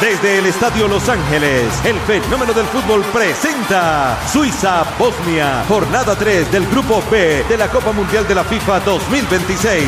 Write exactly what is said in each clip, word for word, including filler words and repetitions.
Desde el Estadio Los Ángeles, el fenómeno del fútbol presenta Suiza-Bosnia, jornada tres del Grupo B de la Copa Mundial de la FIFA dos mil veintiséis.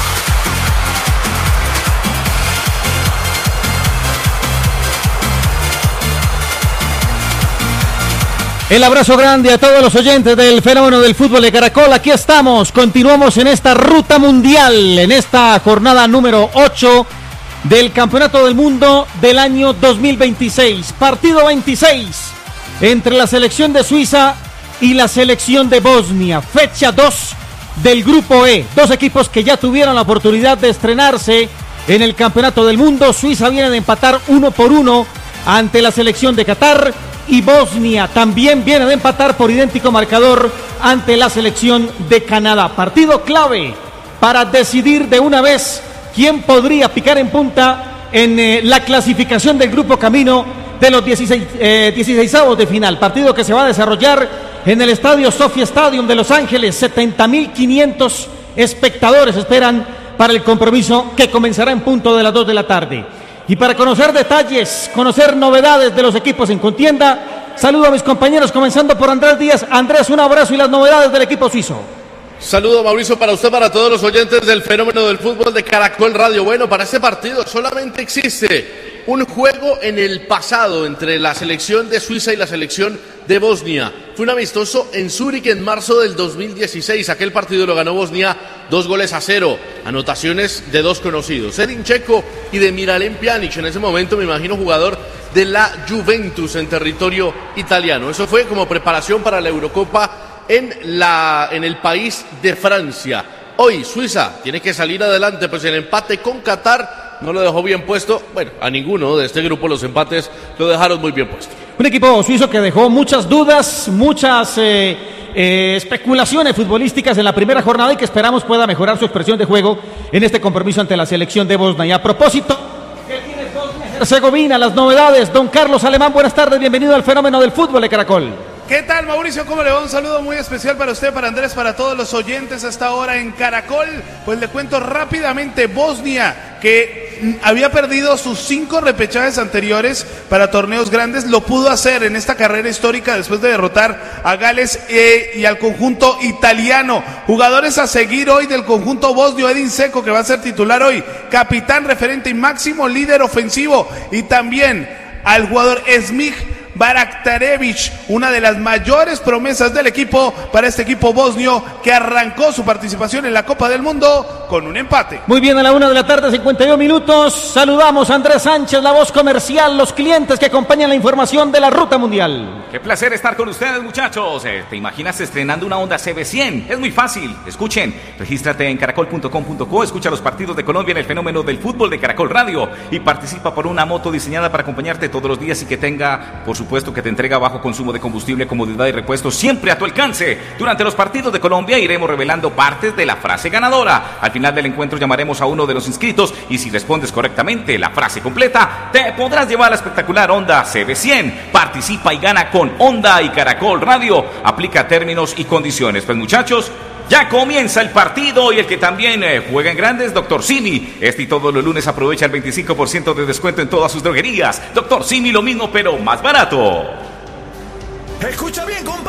El abrazo grande a todos los oyentes del fenómeno del fútbol de Caracol. Aquí estamos, continuamos en esta ruta mundial, en esta jornada número ocho del Campeonato del Mundo del año dos mil veintiséis. Partido veintiséis entre la selección de Suiza y la selección de Bosnia. Fecha dos del Grupo E. Dos equipos que ya tuvieron la oportunidad de estrenarse en el Campeonato del Mundo. Suiza viene de empatar uno por uno ante la selección de Qatar. Y Bosnia también viene de empatar por idéntico marcador ante la selección de Canadá. Partido clave para decidir de una vez quién podría picar en punta en eh, la clasificación del Grupo Camino de los dieciséis, eh, dieciseisavos de final. Partido que se va a desarrollar en el estadio Sophie Stadium de Los Ángeles. setenta mil quinientos espectadores esperan para el compromiso que comenzará en punto de las dos de la tarde. Y para conocer detalles, conocer novedades de los equipos en contienda, saludo a mis compañeros, comenzando por Andrés Díaz. Andrés, un abrazo y las novedades del equipo suizo. Saludo, Mauricio, para usted, para todos los oyentes del fenómeno del fútbol de Caracol Radio. Bueno, para este partido solamente existe un juego en el pasado entre la selección de Suiza y la selección de Bosnia. Fue un amistoso en Zúrich en marzo del dos mil dieciséis. Aquel partido lo ganó Bosnia dos goles a cero. Anotaciones de dos conocidos, Edin Dzeko y de Miralem Pjanic. En ese momento, me imagino, jugador de la Juventus en territorio italiano. Eso fue como preparación para la Eurocopa en, la, en el país de Francia. Hoy Suiza tiene que salir adelante, pues el empate con Qatar no lo dejó bien puesto. Bueno, a ninguno de este grupo los empates lo dejaron muy bien puesto. Un equipo suizo que dejó muchas dudas, muchas eh, eh, especulaciones futbolísticas en la primera jornada y que esperamos pueda mejorar su expresión de juego en este compromiso ante la selección de Bosnia. Y a propósito de Bosnia-Herzegovina, las novedades, don Carlos Alemán, buenas tardes, bienvenido al fenómeno del fútbol de Caracol. ¿Qué tal, Mauricio? ¿Cómo le va? Un saludo muy especial para usted, para Andrés, para todos los oyentes hasta ahora en Caracol. Pues le cuento rápidamente, Bosnia, que había perdido sus cinco repechajes anteriores para torneos grandes, lo pudo hacer en esta carrera histórica después de derrotar a Gales eh, y al conjunto italiano. Jugadores a seguir hoy del conjunto bosnio: Edin Dzeko, que va a ser titular hoy, capitán, referente y máximo líder ofensivo, y también al jugador Esmih Baraktarevic, una de las mayores promesas del equipo para este equipo bosnio que arrancó su participación en la Copa del Mundo con un empate. Muy bien, a la una de la tarde, cincuenta y uno minutos. Saludamos a Andrés Sánchez, la voz comercial, los clientes que acompañan la información de la ruta mundial. Qué placer estar con ustedes, muchachos. Eh, ¿Te imaginas estrenando una Honda C B cien? Es muy fácil. Escuchen, regístrate en caracol punto com punto co, escucha los partidos de Colombia en el fenómeno del fútbol de Caracol Radio y participa por una moto diseñada para acompañarte todos los días y que tenga, por supuesto, que te entrega bajo consumo de combustible, comodidad y repuesto siempre a tu alcance. Durante los partidos de Colombia iremos revelando partes de la frase ganadora. Al final del encuentro llamaremos a uno de los inscritos y si respondes correctamente la frase completa, te podrás llevar la espectacular Honda C B cien. Participa y gana con Honda y Caracol Radio. Aplica términos y condiciones. Pues, muchachos, ya comienza el partido y el que también eh, juega en grandes, Doctor Simi. Este y todos los lunes aprovecha el veinticinco por ciento de descuento en todas sus droguerías. Doctor Simi, lo mismo pero más barato. Escucha bien, compadre.